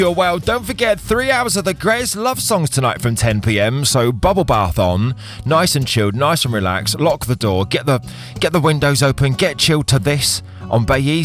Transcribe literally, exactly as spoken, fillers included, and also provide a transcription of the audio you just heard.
You're well. Don't forget, three hours of the greatest love songs tonight from ten p.m. So bubble bath on, nice and chilled, nice and relaxed. Lock the door, get the get the windows open, get chilled to this on Bay East.